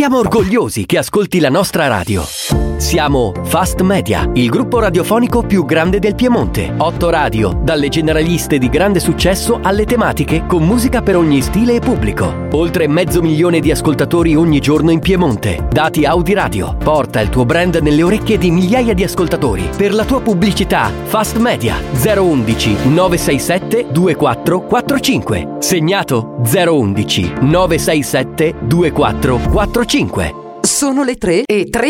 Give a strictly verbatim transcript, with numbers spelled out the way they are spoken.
Siamo orgogliosi che ascolti la nostra radio. Siamo Fast Media, il gruppo radiofonico più grande del Piemonte. Otto radio, dalle generaliste di grande successo alle tematiche con musica per ogni stile e pubblico. Oltre mezzo milione di ascoltatori ogni giorno in Piemonte. Dati Audi Radio. Porta il tuo brand nelle orecchie di migliaia di ascoltatori. Per la tua pubblicità, Fast Media zero undici nove sei sette due quattro quattro cinque. Segnato zero undici nove sei sette due quattro quattro cinque. Sono le tre e tre